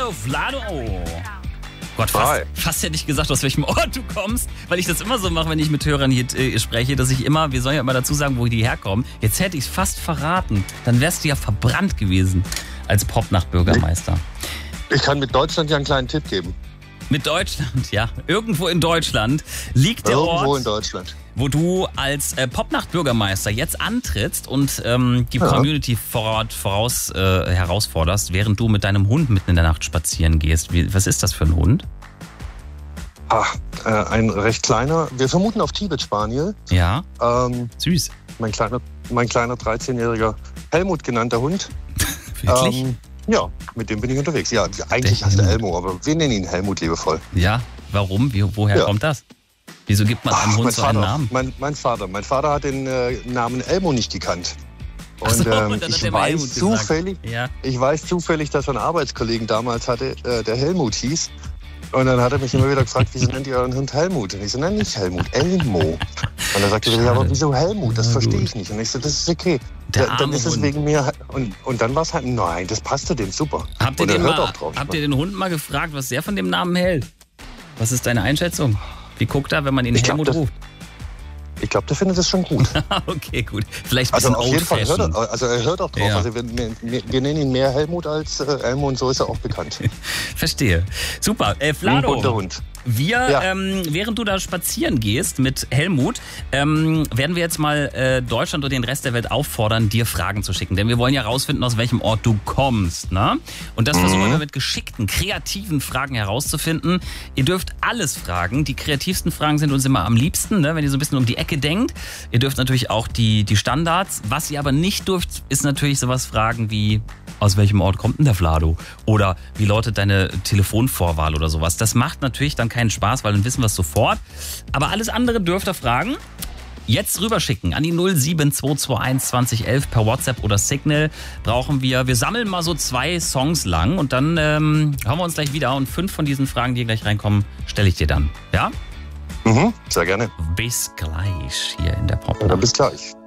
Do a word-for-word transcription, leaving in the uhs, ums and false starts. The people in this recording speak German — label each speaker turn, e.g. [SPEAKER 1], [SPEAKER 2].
[SPEAKER 1] Hallo Vlado. Gott, fast, fast hätte ich gesagt, aus welchem Ort du kommst, weil ich das immer so mache, wenn ich mit Hörern hier äh, spreche, dass ich immer, wir sollen ja immer dazu sagen, wo die herkommen. Jetzt hätte ich es fast verraten. Dann wärst du ja verbrannt gewesen als Popnacht-Bürgermeister.
[SPEAKER 2] Ich kann mit Deutschland ja einen kleinen Tipp geben.
[SPEAKER 1] Mit Deutschland, ja. Irgendwo in Deutschland liegt der
[SPEAKER 2] Irgendwo
[SPEAKER 1] Ort,
[SPEAKER 2] Irgendwo in Deutschland.
[SPEAKER 1] wo du als äh, Popnacht-Bürgermeister jetzt antrittst und ähm, die
[SPEAKER 2] ja.
[SPEAKER 1] Community vor, voraus äh, herausforderst, während du mit deinem Hund mitten in der Nacht spazieren gehst. Wie, was ist das für ein Hund?
[SPEAKER 2] Ah, äh, ein recht kleiner, wir vermuten auf Tibet-Spaniel.
[SPEAKER 1] Ja,
[SPEAKER 2] ähm,
[SPEAKER 1] süß.
[SPEAKER 2] Mein kleiner, mein kleiner dreizehnjähriger Helmut genannter Hund.
[SPEAKER 1] Wirklich?
[SPEAKER 2] Ähm, ja, mit dem bin ich unterwegs. Ja, eigentlich
[SPEAKER 1] Der
[SPEAKER 2] heißt er Elmo, aber wir nennen ihn Helmut liebevoll.
[SPEAKER 1] Ja, warum? Wie, woher
[SPEAKER 2] Ja.
[SPEAKER 1] kommt das? Wieso gibt man einem
[SPEAKER 2] Ach,
[SPEAKER 1] Hund
[SPEAKER 2] mein
[SPEAKER 1] so
[SPEAKER 2] Vater,
[SPEAKER 1] einen Namen?
[SPEAKER 2] Mein, mein Vater. Mein Vater hat den äh, Namen Elmo nicht gekannt. Und
[SPEAKER 1] Ach so,
[SPEAKER 2] ähm,
[SPEAKER 1] und dann hat
[SPEAKER 2] ich
[SPEAKER 1] er mal Helmut
[SPEAKER 2] weiß
[SPEAKER 1] gesagt.
[SPEAKER 2] zufällig,
[SPEAKER 1] Ja.
[SPEAKER 2] ich weiß zufällig, dass er einen Arbeitskollegen damals hatte, äh, der Helmut hieß. Und dann hat er mich immer wieder gefragt, wieso nennt ihr euren Hund Helmut? Und ich so, nein, nicht Helmut, Elmo. Und dann sagte er, ja, aber wieso Helmut? Das
[SPEAKER 1] Na
[SPEAKER 2] verstehe
[SPEAKER 1] gut.
[SPEAKER 2] ich nicht. Und ich so, das ist okay.
[SPEAKER 1] Der
[SPEAKER 2] Da, dann
[SPEAKER 1] arme
[SPEAKER 2] ist es
[SPEAKER 1] Hund.
[SPEAKER 2] wegen mir. Und, und dann war es halt, nein, das passte dem super.
[SPEAKER 1] Habt ihr,
[SPEAKER 2] und er
[SPEAKER 1] den
[SPEAKER 2] hört
[SPEAKER 1] mal,
[SPEAKER 2] auch drauf.
[SPEAKER 1] habt ihr den Hund mal gefragt, was der von dem Namen hält? Was ist deine Einschätzung? Wie guckt er, wenn man ihn
[SPEAKER 2] Ich glaub,
[SPEAKER 1] Helmut
[SPEAKER 2] das-
[SPEAKER 1] ruft?
[SPEAKER 2] Ich glaube, der findet das schon gut.
[SPEAKER 1] Okay, gut. Vielleicht ein
[SPEAKER 2] Also
[SPEAKER 1] bisschen
[SPEAKER 2] auf jeden Fall hört
[SPEAKER 1] old-fashioned.
[SPEAKER 2] er, also er hört auch drauf.
[SPEAKER 1] Ja.
[SPEAKER 2] Also wir, wir, wir nennen ihn mehr Helmut als äh, Elmo und so ist er auch bekannt.
[SPEAKER 1] Verstehe. Super. Äh, Vlado,
[SPEAKER 2] Ein bunter Hund.
[SPEAKER 1] wir,
[SPEAKER 2] Ja.
[SPEAKER 1] ähm, während du da spazieren gehst mit Helmut, ähm, werden wir jetzt mal äh, Deutschland und den Rest der Welt auffordern, dir Fragen zu schicken. Denn wir wollen ja rausfinden, aus welchem Ort du kommst. Ne? Und das versuchen wir mit geschickten, kreativen Fragen herauszufinden. Ihr dürft alles fragen. Die kreativsten Fragen sind uns immer am liebsten, ne? Wenn ihr so ein bisschen um die Ecke denkt. Ihr dürft natürlich auch die, die Standards. Was ihr aber nicht dürft, ist natürlich sowas fragen wie, aus welchem Ort kommt denn der Vlado? Oder wie lautet deine Telefonvorwahl oder sowas? Das macht natürlich dann keinen Spaß, weil dann wissen wir es sofort. Aber alles andere dürft ihr fragen. Jetzt rüberschicken an die null sieben zwei zwei eins zwanzig elf per WhatsApp oder Signal brauchen wir. Wir sammeln mal so zwei Songs lang und dann ähm, hören wir uns gleich wieder. Und fünf von diesen Fragen, die gleich reinkommen, stelle ich dir dann. Ja?
[SPEAKER 2] Mhm, sehr gerne.
[SPEAKER 1] Bis gleich hier in der
[SPEAKER 2] Ja,
[SPEAKER 1] Popnacht.
[SPEAKER 2] bis gleich.